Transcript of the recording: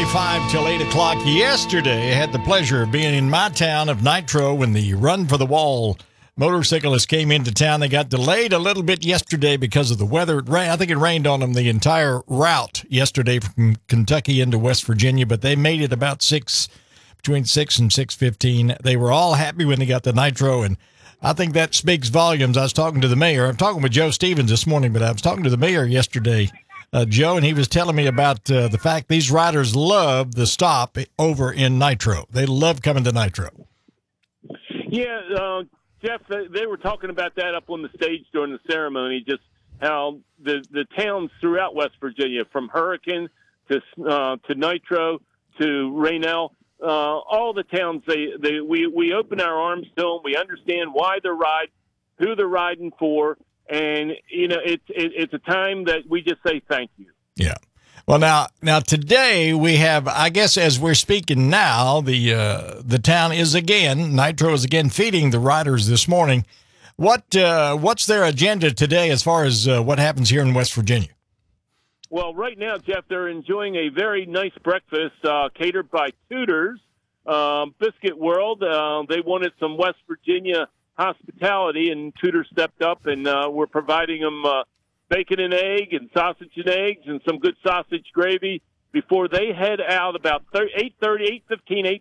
7:25 till 8 o'clock yesterday. I had the pleasure of being in my town of Nitro when the Run for the Wall motorcyclists came into town. They got delayed a little bit yesterday because of the weather. I think it rained on them the entire route yesterday from Kentucky into West Virginia, but they made it about between 6 and 6:15. They were all happy when they got to Nitro, and I think that speaks volumes. I was talking to the mayor. I'm talking with Joe Stevens this morning, but I was talking to the mayor yesterday, Joe, and he was telling me about the fact these riders love the stop over in Nitro. They love coming to Nitro. Yeah, Jeff, they were talking about that up on the stage during the ceremony, just how the towns throughout West Virginia, from Hurricane to Nitro to Raynell, all the towns, we open our arms to them. We understand why they're riding, who they're riding for. And, you know, it's a time that we just say thank you. Yeah. Well, now today we have, I guess as we're speaking now, the town is again, Nitro is again feeding the riders this morning. What's their agenda today as far as what happens here in West Virginia? Well, right now, Jeff, they're enjoying a very nice breakfast catered by Tudor's Biscuit World. They wanted some West Virginia hospitality, and Tudor stepped up, and we're providing them bacon and egg and sausage and eggs and some good sausage gravy before they head out about 8:15,